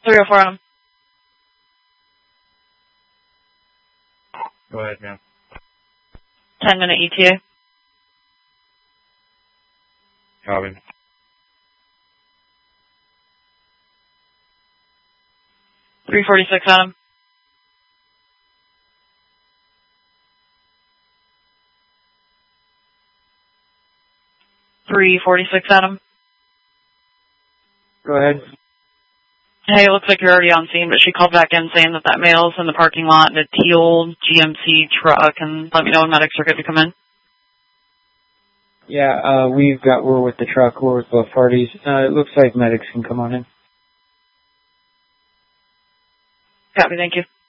304 on him. Go ahead, ma'am. 10-minute ETA. Copy. $346 on him. $346 on him. Go ahead. Hey, it looks like you're already on scene, but she called back in saying that male's in the parking lot in a teal GMC truck, and let me know when medics are good to come in. Yeah, we're with the truck. We're with both parties. It looks like medics can come on in. Copy, thank you.